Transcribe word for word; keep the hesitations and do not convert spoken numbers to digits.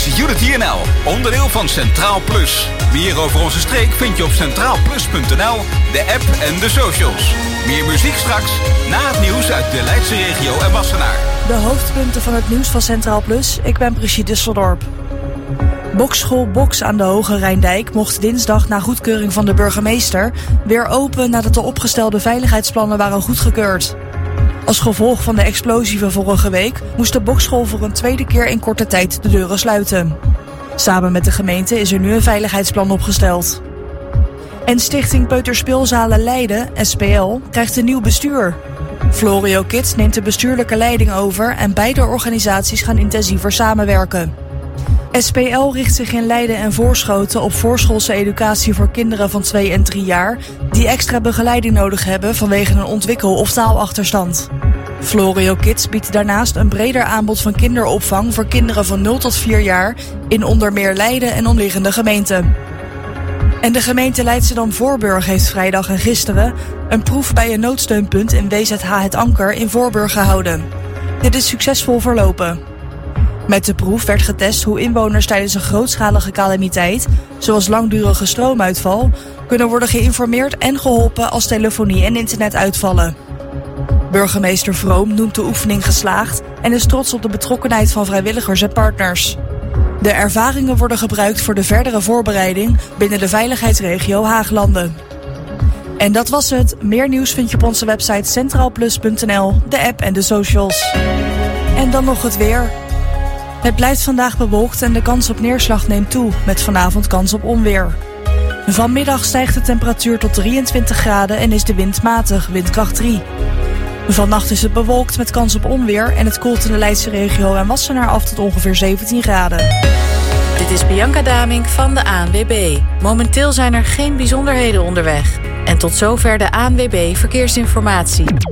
is Unity N L, onderdeel van Centraal Plus. Meer over onze streek vind je op centraal plus punt n l, de app en de socials. Meer muziek straks, na het nieuws uit de Leidse regio en Wassenaar. De hoofdpunten van het nieuws van Centraal Plus. Ik ben Brigitte Disseldorp. Bokschool Boks aan de Hoge Rijndijk mocht dinsdag na goedkeuring van de burgemeester weer open nadat de opgestelde veiligheidsplannen waren goedgekeurd. Als gevolg van de explosie van vorige week moest de bokschool voor een tweede keer in korte tijd de deuren sluiten. Samen met de gemeente is er nu een veiligheidsplan opgesteld. En Stichting Peuterspeelzalen Leiden, S P L, krijgt een nieuw bestuur. Florio Kids neemt de bestuurlijke leiding over en beide organisaties gaan intensiever samenwerken. S P L richt zich in Leiden en Voorschoten op voorschoolse educatie voor kinderen van twee en drie jaar die extra begeleiding nodig hebben vanwege een ontwikkel- of taalachterstand. Florio Kids biedt daarnaast een breder aanbod van kinderopvang voor kinderen van nul tot vier jaar in onder meer Leiden en omliggende gemeenten. En de gemeente Leidschendam-Voorburg heeft vrijdag en gisteren een proef bij een noodsteunpunt in W Z H Het Anker in Voorburg gehouden. Dit is succesvol verlopen. Met de proef werd getest hoe inwoners tijdens een grootschalige calamiteit, zoals langdurige stroomuitval, kunnen worden geïnformeerd en geholpen als telefonie en internet uitvallen. Burgemeester Vroom noemt de oefening geslaagd en is trots op de betrokkenheid van vrijwilligers en partners. De ervaringen worden gebruikt voor de verdere voorbereiding binnen de veiligheidsregio Haaglanden. En dat was het. Meer nieuws vind je op onze website centraal plus punt n l, de app en de socials. En dan nog het weer. Het blijft vandaag bewolkt en de kans op neerslag neemt toe, met vanavond kans op onweer. Vanmiddag stijgt de temperatuur tot drieëntwintig graden en is de wind matig, windkracht drie. Vannacht is het bewolkt met kans op onweer en het koelt in de Leidse regio en Wassenaar af tot ongeveer zeventien graden. Dit is Bianca Damink van de A N W B. Momenteel zijn er geen bijzonderheden onderweg. En tot zover de A N W B Verkeersinformatie.